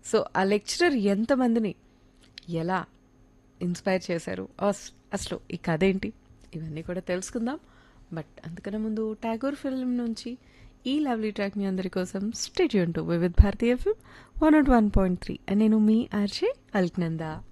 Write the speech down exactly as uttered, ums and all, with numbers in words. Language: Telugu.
సో ఆ లెక్చరర్ ఎంతమందిని ఎలా ఇన్స్పైర్ చేశారు, అస్- అసలు ఈ కథ ఏంటి, ఇవన్నీ కూడా తెలుసుకుందాం. బట్ అంతకన్నా ముందు టాగోర్ ఫిల్మ్ నుంచి ఈ లవ్లీ ట్రాక్ మీ అందరి కోసం stadium to Vividh Bharati FM one not one point three. నేను మీ ఆర్జే అల్క్నందా.